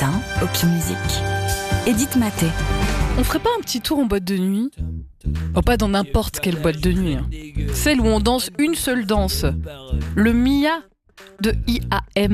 matin, Opi Musique. Edith Maté. On ferait pas un petit tour en boîte de nuit ? Oh, pas dans n'importe quelle boîte de nuit. Celle où on danse une seule danse. Le Mia de IAM.